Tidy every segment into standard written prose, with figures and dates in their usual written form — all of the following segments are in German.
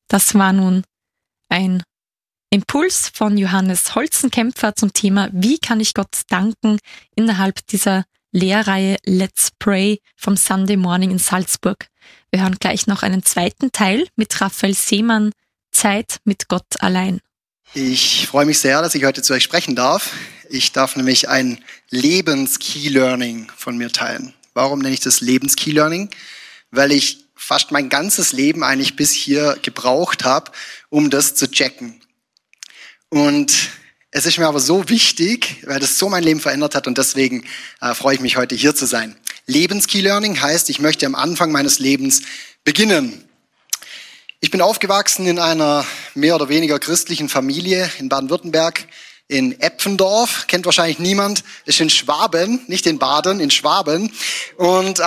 Das war nun ein Impuls von Johannes Holzenkämpfer zum Thema Wie kann ich Gott danken innerhalb dieser Lehrreihe Let's Pray vom Sunday Morning in Salzburg. Wir hören gleich noch einen zweiten Teil mit Raphael Seemann, Zeit mit Gott allein. Ich freue mich sehr, dass ich heute zu euch sprechen darf. Ich darf nämlich ein Lebens-Key-Learning von mir teilen. Warum nenne ich das Lebens-Key-Learning? Weil ich fast mein ganzes Leben eigentlich bis hier gebraucht habe, um das zu checken. Und es ist mir aber so wichtig, weil das so mein Leben verändert hat und deswegen freue ich mich heute hier zu sein. Lebens-Key-Learning heißt, ich möchte am Anfang meines Lebens beginnen. Ich bin aufgewachsen in einer mehr oder weniger christlichen Familie in Baden-Württemberg, in Epfendorf, kennt wahrscheinlich niemand, ist in Schwaben, nicht in Baden, in Schwaben. Und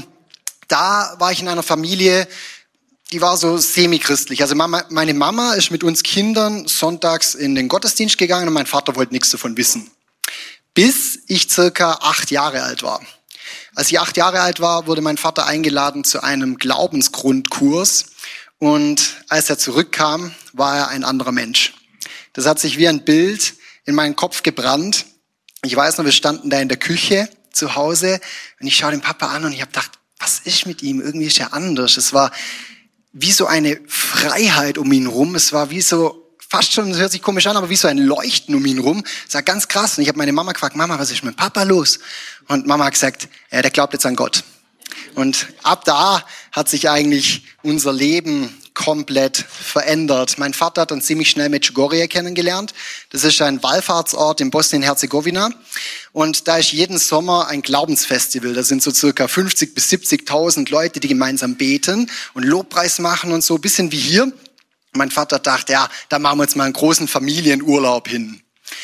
da war ich in einer Familie, die war so semi-christlich. Also meine Mama ist mit uns Kindern sonntags in den Gottesdienst gegangen und mein Vater wollte nichts davon wissen. Bis ich circa 8 Jahre alt war. Als ich 8 Jahre alt war, wurde mein Vater eingeladen zu einem Glaubensgrundkurs. Und als er zurückkam, war er ein anderer Mensch. Das hat sich wie ein Bild in meinen Kopf gebrannt. Ich weiß noch, wir standen da in der Küche zu Hause und ich schaue den Papa an und ich habe gedacht, was ist mit ihm? Irgendwie ist er anders. Es war wie so eine Freiheit um ihn rum. Es war wie so, fast schon, das hört sich komisch an, aber wie so ein Leuchten um ihn rum. Es war ganz krass. Und ich habe meine Mama gefragt, Mama, was ist mit Papa los? Und Mama hat gesagt, ja, der glaubt jetzt an Gott. Und ab da hat sich eigentlich unser Leben komplett verändert. Mein Vater hat dann ziemlich schnell Medjugorje kennengelernt. Das ist ein Wallfahrtsort in Bosnien-Herzegowina. Und da ist jeden Sommer ein Glaubensfestival. Da sind so circa 50.000 bis 70.000 Leute, die gemeinsam beten und Lobpreis machen und so. Bisschen wie hier. Mein Vater dachte, ja, da machen wir jetzt mal einen großen Familienurlaub hin.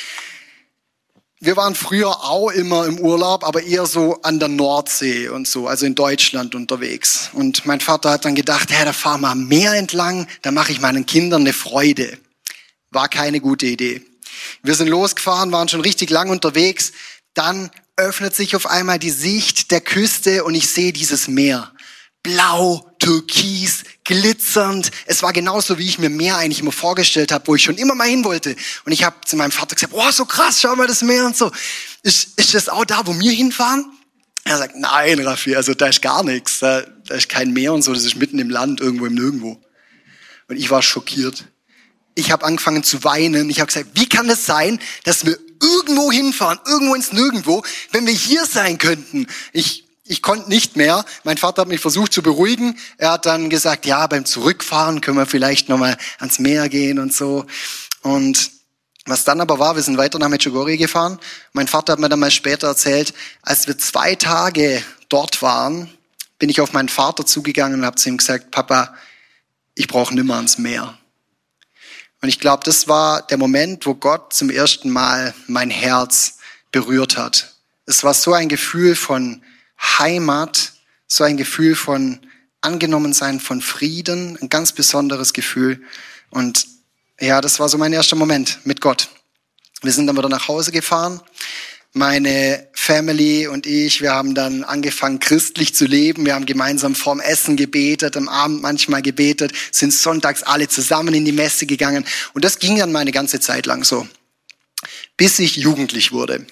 Wir waren früher auch immer im Urlaub, aber eher so an der Nordsee und so, also in Deutschland unterwegs. Und mein Vater hat dann gedacht, da fahren wir am Meer entlang, da mache ich meinen Kindern eine Freude. War keine gute Idee. Wir sind losgefahren, waren schon richtig lang unterwegs. Dann öffnet sich auf einmal die Sicht der Küste und ich sehe dieses Meer. Blau, türkis, glitzernd. Es war genauso, wie ich mir Meer eigentlich immer vorgestellt habe, wo ich schon immer mal hin wollte. Und ich habe zu meinem Vater gesagt, oh, so krass, schau mal das Meer und so. Ist das auch da, wo wir hinfahren? Er sagt, nein, Raffi, also da ist gar nichts. Da ist kein Meer und so, das ist mitten im Land, irgendwo im Nirgendwo. Und ich war schockiert. Ich habe angefangen zu weinen. Ich habe gesagt, wie kann es sein, dass wir irgendwo hinfahren, irgendwo ins Nirgendwo, wenn wir hier sein könnten? Ich konnte nicht mehr. Mein Vater hat mich versucht zu beruhigen. Er hat dann gesagt, ja, beim Zurückfahren können wir vielleicht nochmal ans Meer gehen und so. Und was dann aber war, wir sind weiter nach Medjugorje gefahren. Mein Vater hat mir dann mal später erzählt, als wir 2 Tage dort waren, bin ich auf meinen Vater zugegangen und habe zu ihm gesagt, Papa, ich brauche nimmer ans Meer. Und ich glaube, das war der Moment, wo Gott zum ersten Mal mein Herz berührt hat. Es war so ein Gefühl von Heimat, so ein Gefühl von Angenommensein, von Frieden, ein ganz besonderes Gefühl. Und ja, das war so mein erster Moment mit Gott. Wir sind dann wieder nach Hause gefahren. Meine Family und ich, wir haben dann angefangen, christlich zu leben. Wir haben gemeinsam vorm Essen gebetet, am Abend manchmal gebetet, sind sonntags alle zusammen in die Messe gegangen. Und das ging dann meine ganze Zeit lang so, bis ich jugendlich wurde.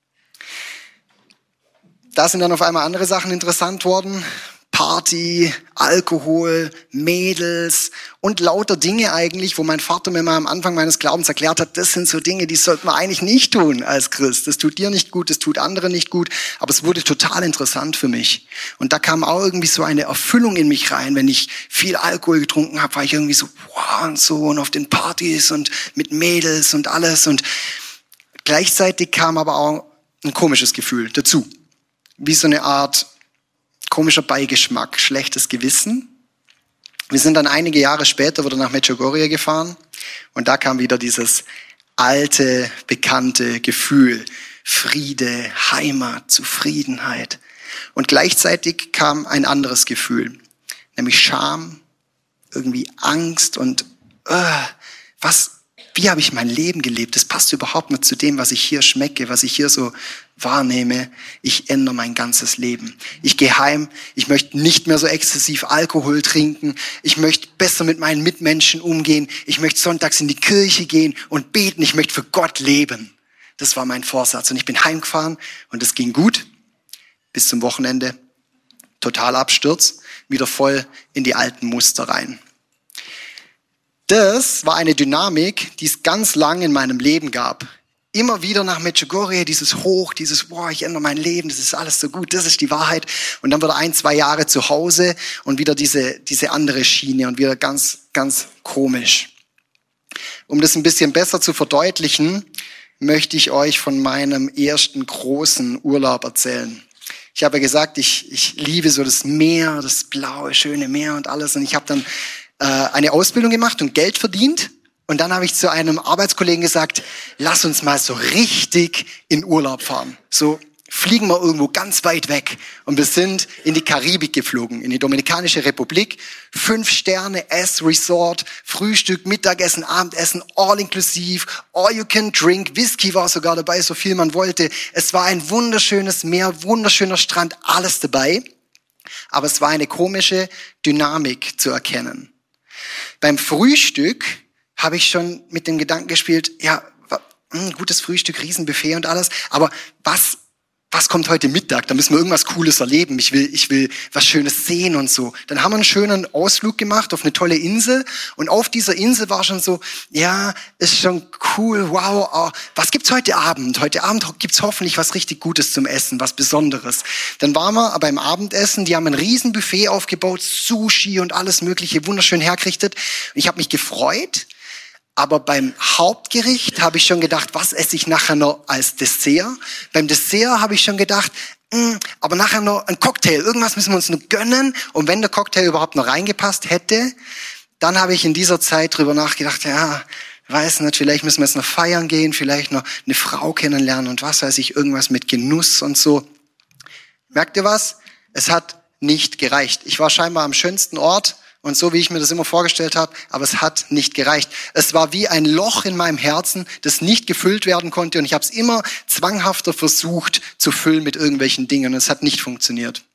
Da sind dann auf einmal andere Sachen interessant worden. Party, Alkohol, Mädels und lauter Dinge eigentlich, wo mein Vater mir mal am Anfang meines Glaubens erklärt hat, das sind so Dinge, die sollte man eigentlich nicht tun als Christ. Das tut dir nicht gut, das tut anderen nicht gut. Aber es wurde total interessant für mich. Und da kam auch irgendwie so eine Erfüllung in mich rein. Wenn ich viel Alkohol getrunken habe, war ich irgendwie so, wow, und so und auf den Partys und mit Mädels und alles. Und gleichzeitig kam aber auch ein komisches Gefühl dazu. Wie so eine Art komischer Beigeschmack, schlechtes Gewissen. Wir sind dann einige Jahre später wieder nach Medjugorje gefahren und da kam wieder dieses alte, bekannte Gefühl. Friede, Heimat, Zufriedenheit. Und gleichzeitig kam ein anderes Gefühl, nämlich Scham, irgendwie Angst und was Wie habe ich mein Leben gelebt? Das passt überhaupt nicht zu dem, was ich hier schmecke, was ich hier so wahrnehme. Ich ändere mein ganzes Leben. Ich gehe heim. Ich möchte nicht mehr so exzessiv Alkohol trinken. Ich möchte besser mit meinen Mitmenschen umgehen. Ich möchte sonntags in die Kirche gehen und beten. Ich möchte für Gott leben. Das war mein Vorsatz. Und ich bin heimgefahren und es ging gut bis zum Wochenende. Total Absturz. Wieder voll in die alten Muster rein. Das war eine Dynamik, die es ganz lang in meinem Leben gab. Immer wieder nach Medjugorje, dieses Hoch, dieses, ich ändere mein Leben, das ist alles so gut, das ist die Wahrheit. Und dann wieder 1-2 Jahre zu Hause und wieder diese andere Schiene und wieder ganz, ganz komisch. Um das ein bisschen besser zu verdeutlichen, möchte ich euch von meinem ersten großen Urlaub erzählen. Ich habe ja gesagt, ich liebe so das Meer, das blaue, schöne Meer und alles. Und ich habe dann eine Ausbildung gemacht und Geld verdient. Und dann habe ich zu einem Arbeitskollegen gesagt, lass uns mal so richtig in Urlaub fahren. So fliegen wir irgendwo ganz weit weg. Und wir sind in die Karibik geflogen, in die Dominikanische Republik. 5 Sterne, Resort, Frühstück, Mittagessen, Abendessen, all inklusiv, all you can drink. Whisky war sogar dabei, so viel man wollte. Es war ein wunderschönes Meer, wunderschöner Strand, alles dabei. Aber es war eine komische Dynamik zu erkennen. Beim Frühstück habe ich schon mit dem Gedanken gespielt, ja, gutes Frühstück, Riesenbuffet und alles, aber was kommt heute Mittag? Da müssen wir irgendwas Cooles erleben. Ich will was Schönes sehen und so. Dann haben wir einen schönen Ausflug gemacht auf eine tolle Insel und auf dieser Insel war schon so, ja, ist schon cool, wow, was gibt's heute Abend? Heute Abend gibt's hoffentlich was richtig Gutes zum Essen, was Besonderes. Dann waren wir beim Abendessen, die haben ein Riesenbuffet aufgebaut, Sushi und alles mögliche, wunderschön hergerichtet. Und ich habe mich gefreut. Aber beim Hauptgericht habe ich schon gedacht, was esse ich nachher noch als Dessert? Beim Dessert habe ich schon gedacht, aber nachher noch ein Cocktail. Irgendwas müssen wir uns noch gönnen. Und wenn der Cocktail überhaupt noch reingepasst hätte, dann habe ich in dieser Zeit drüber nachgedacht, ja, weiß nicht, vielleicht müssen wir jetzt noch feiern gehen, vielleicht noch eine Frau kennenlernen und was weiß ich, irgendwas mit Genuss und so. Merkt ihr was? Es hat nicht gereicht. Ich war scheinbar am schönsten Ort. Und so, wie ich mir das immer vorgestellt habe, aber es hat nicht gereicht. Es war wie ein Loch in meinem Herzen, das nicht gefüllt werden konnte. Und ich habe es immer zwanghafter versucht zu füllen mit irgendwelchen Dingen. Und es hat nicht funktioniert.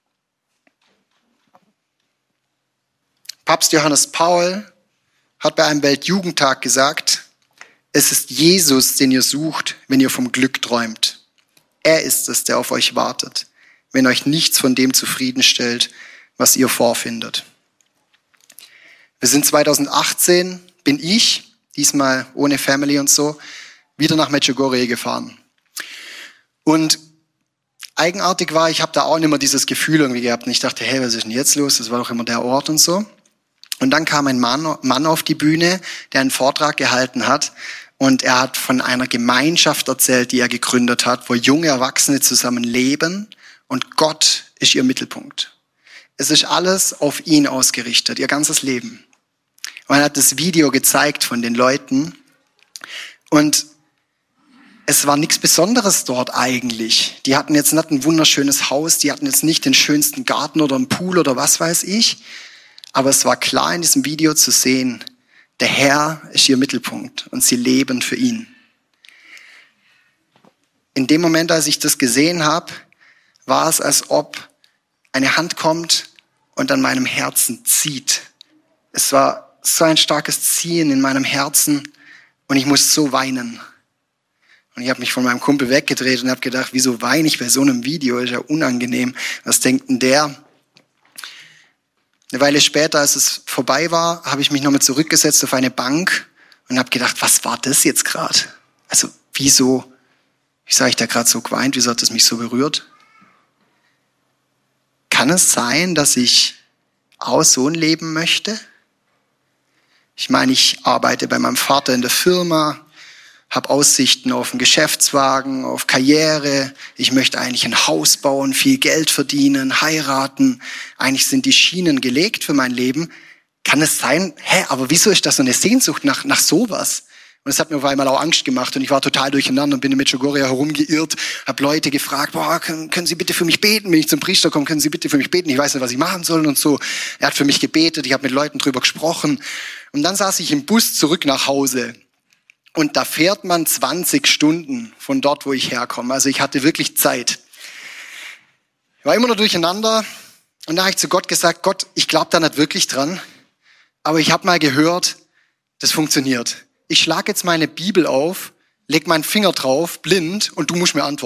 Papst Johannes Paul hat bei einem Weltjugendtag gesagt, es ist Jesus, den ihr sucht, wenn ihr vom Glück träumt. Er ist es, der auf euch wartet, wenn euch nichts von dem zufriedenstellt, was ihr vorfindet. Wir sind 2018, bin ich, diesmal ohne Family und so, wieder nach Medjugorje gefahren. Und eigenartig war, ich habe da auch nicht mehr dieses Gefühl irgendwie gehabt. Und ich dachte, hey, was ist denn jetzt los? Das war doch immer der Ort und so. Und dann kam ein Mann auf die Bühne, der einen Vortrag gehalten hat. Und er hat von einer Gemeinschaft erzählt, die er gegründet hat, wo junge Erwachsene zusammen leben. Und Gott ist ihr Mittelpunkt. Es ist alles auf ihn ausgerichtet, ihr ganzes Leben. Und er hat das Video gezeigt von den Leuten und es war nichts Besonderes dort eigentlich. Die hatten jetzt nicht ein wunderschönes Haus, die hatten jetzt nicht den schönsten Garten oder einen Pool oder was weiß ich, aber es war klar in diesem Video zu sehen, der Herr ist ihr Mittelpunkt und sie leben für ihn. In dem Moment, als ich das gesehen habe, war es, als ob eine Hand kommt und an meinem Herzen zieht. Es war so ein starkes Ziehen in meinem Herzen und ich musste so weinen. Und ich habe mich von meinem Kumpel weggedreht und habe gedacht, wieso weine ich bei so einem Video? Ist ja unangenehm. Was denkt denn der? Eine Weile später, als es vorbei war, habe ich mich nochmal zurückgesetzt auf eine Bank und habe gedacht, was war das jetzt gerade? Also wieso habe ich da gerade so geweint? Wieso hat das mich so berührt? Kann es sein, dass ich auch so ein Leben möchte? Ich meine, ich arbeite bei meinem Vater in der Firma, habe Aussichten auf einen Geschäftswagen, auf Karriere. Ich möchte eigentlich ein Haus bauen, viel Geld verdienen, heiraten. Eigentlich sind die Schienen gelegt für mein Leben. Kann es sein, aber wieso ist das so eine Sehnsucht nach sowas? Und es hat mir auf einmal auch Angst gemacht und ich war total durcheinander und bin in Medjugorje herumgeirrt, habe Leute gefragt, können Sie bitte für mich beten? Wenn ich zum Priester komme, können Sie bitte für mich beten? Ich weiß nicht, was ich machen soll und so. Er hat für mich gebetet, ich habe mit Leuten drüber gesprochen und dann saß ich im Bus zurück nach Hause Und da fährt man 20 Stunden von dort, wo ich herkomme. Also ich hatte wirklich Zeit. Ich war immer noch durcheinander. Und da habe ich zu Gott gesagt, Gott, ich glaube da nicht wirklich dran. Aber ich habe mal gehört, das funktioniert. Ich schlage jetzt meine Bibel auf, leg meinen Finger drauf, blind, und du musst mir antworten.